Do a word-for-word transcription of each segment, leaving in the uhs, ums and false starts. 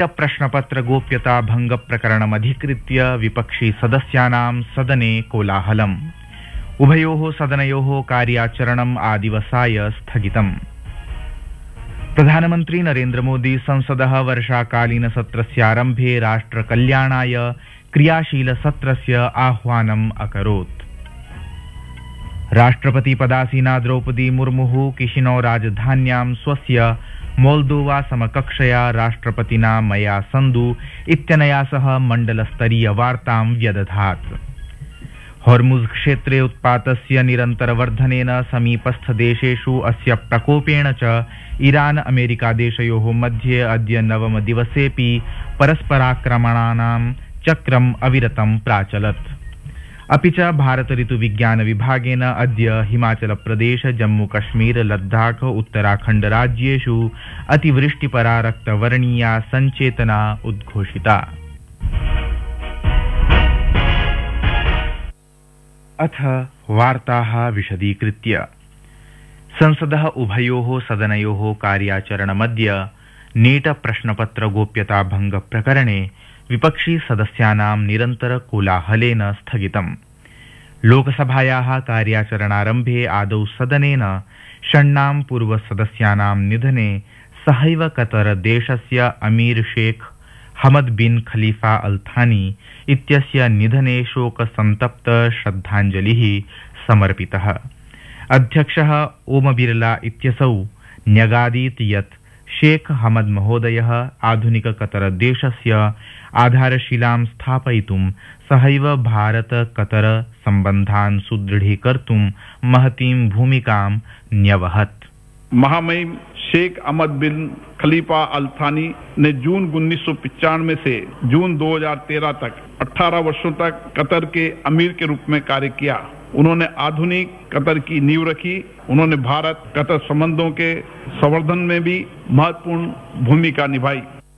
NEET प्रश्नपत्र गोप्यता भंग प्रकरणमधिकृत्य विपक्षी सदस्यानां सदने कोलाहलम्। उभयोः सदनयोः कार्याचरणम् आदिवसाय स्थगितम्। प्रधानमन्त्री नरेन्द्र मोदी संसदः वर्षाकालीन सत्रस्यारम्भे राष्ट्रकल्याणाय क्रियाशील सत्रस्य आह्वानम् अकरोत्। राष्ट्रपति पदासीना द्रौपदी मुर्मुः किशिनौ राजधान्यां स्वस्य मोल्दोवा समकक्षया राष्ट्रपतिना मया संदु इत्यनया सह मण्डलस्तरीय वार्तां व्यदधात्। हॉर्मुज़ क्षेत्रे उत्पातस्य निरन्तरवर्धनेन समीपस्थदेशेषु अस्य प्रकोपेण च ईरान अमेरिका देशयोः मध्ये अद्य नवमदिवसेऽपि परस्पराक्रमणानां चक्रम् अविरतं प्राचलत्। अपि च भारत ऋतुविज्ञान विभागेन अद्य हिमाचल प्रदेश जम्मू कश्मीर लद्दाख उत्तराखण्ड राज्येषु अतिवृष्टिपरा रक्तवर्णीया सञ्चेतना उद्घोषिता। अथ वार्ताः विशदीकृत्य। संसदः उभयोः सदनयोः कार्याचरणमद्य नीट प्रश्नपत्र गोप्यता भंग प्रकरणे विपक्षी सदस्यानां निरन्तर कोलाहलेन स्थगितम्। लोकसभायाः कार्याचरणारम्भे आदौ सदनेन षण्णां पूर्वसदस्यानां निधने सहैव कतर देशस्य अमीर शेख हमद बिन खलीफा अल थानी इत्यस्य निधने शोकसन्तप्त श्रद्धाञ्जलिः समर्पितः। अध्यक्षः ओम बिरला इत्यसौ न्यगादीत् यत् शेख हमद महोदयः आधुनिक कतर देशस्य आधारशिलां स्थापयितुं सहैव भारत कतर सम्बन्धान् सुदृढीकर्तुं महतीं भूमिकां न्यवहत्। महामहिम शेख अहमद बिन खलीफा अल थानी ने जून उन्नीस सौ पिचानवे से जून दो हजार तेरह तक अठारह वर्षों तक कतर के अमीर के रूप में कार्य किया। उन्होंने आधुनिक कतर की नींव रखी। उन्होंने भारत कतर संबंधों के संवर्धन में भी महत्वपूर्ण भूमिका निभाई।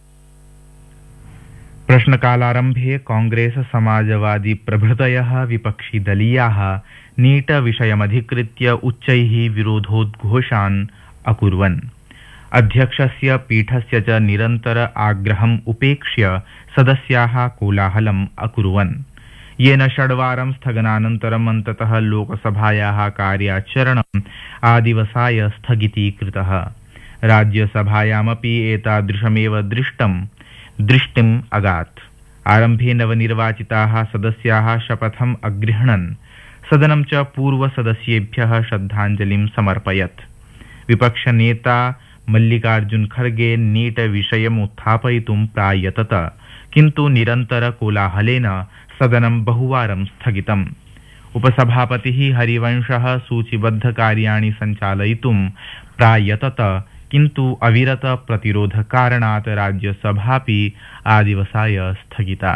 प्रश्नकालारम्भे कांग्रेस समाजवादी प्रभृतयः विपक्षी दलीयाः नीट विषयमधिकृत्य उच्चैः विरोधोद्घोषान् अकुर्वन्। अध्यक्षस्य पीठस्य च निरन्तर आग्रहम् उपेक्ष्य सदस्याः कोलाहलम् अकुर्वन्, येन षड्वारं स्थगनानन्तरम् अन्ततः लोकसभायाः कार्याचरणम् आदिवसाय स्थगितीकृतः। राज्यसभायामपि एतादृशमेव दृष्टम् दृष्टिम् अगात्। आरम्भे नवनिर्वाचिताः सदस्याः शपथम् अगृह्णन् सदनं च पूर्वसदस्येभ्यः श्रद्धाञ्जलिं समर्पयत्। विपक्षनेता मल्लिकार्जुन खर्गे नीट विषयम् उत्थापयितुं प्रायतत, किन्तु निरन्तर कोलाहलेन सदनं बहुवारं स्थगितम्। उपसभापतिः हरिवंशः सूचीबद्ध कार्याणि सञ्चालयितुं प्रायतत, किन्तु अविरत प्रतिरोध कारणात् राज्यसभापि आदिवसाय स्थगिता।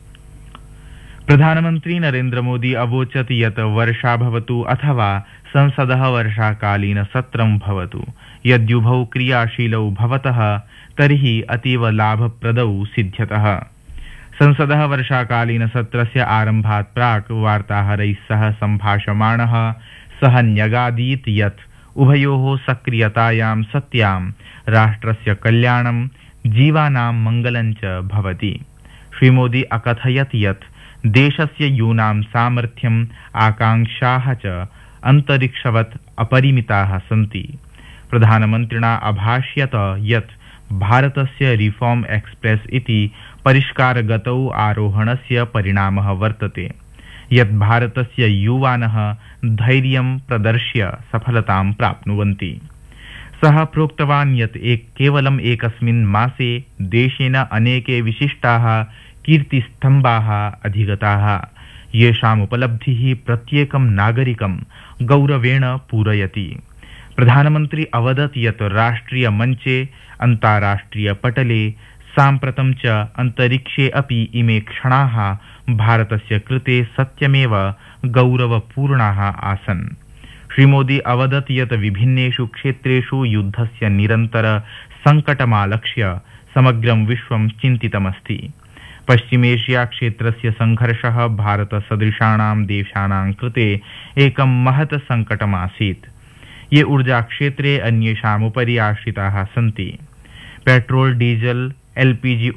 प्रधानमन्त्री नरेन्द्र मोदी अवोचत् यत् वर्षा भवतु अथवा संसदः वर्षाकालीन सत्रं भवतु, यद्युभौ क्रियाशीलौ भवतः तर्हि अतीव लाभप्रदौ सिद्ध्यतः। संसदः वर्षाकालीन सत्रस्य आरम्भात् प्राक् वार्ताहरैः सह सम्भाषमाणः सः न्यगादीत् यत् उभयोः सक्रियतायां सत्यां राष्ट्रस्य कल्याणं जीवानां मङ्गलं च भवति। श्रीमोदी अकथयत् यत् देशस्य यूनां सामर्थ्यम् आकाङ्क्षाः च अन्तरिक्षवत् अपरिमिताः सन्ति। प्रधानमन्त्रिणा अभाष्यत यत् भारतस्य रिफॉर्म एक्सप्रेस इति परिष्कारगतौ आरोहणस्य परिणामः वर्तते, यत् भारतस्य युवानः धैर्यं प्रदर्श्य सफलतां प्राप्नुवन्ति। सः प्रोक्तवान् यत् एक केवलम् एकस्मिन् मासे देशेन अनेके विशिष्टाः कीर्तिस्तम्भाः अधिगताः, येषाम् उपलब्धिः प्रत्येकं नागरिकं गौरवेण पूरयति। प्रधानमन्त्री अवदत् यत् राष्ट्रिय मञ्चे अन्ताराष्ट्रिय पटले साम्प्रतं च अन्तरिक्षे अपि इमे क्षणाः भारतस्य कृते सत्यमेव गौरवपूर्णाः आसन्। श्रीमोदी अवदत् यत् विभिन्नेषु क्षेत्रेषु युद्धस्य निरन्तर संकटमालक्ष्य समग्रं विश्वं चिन्तितमस्ति। पश्चिमेशिया क्षेत्रस्य संघर्षः भारतसदृशानां देशानां कृते एकं महत् संकटमासीत्, ये ऊर्जा क्षेत्रे अन्येषामुपरि आश्रिताः सन्ति। Petrol diesel LPG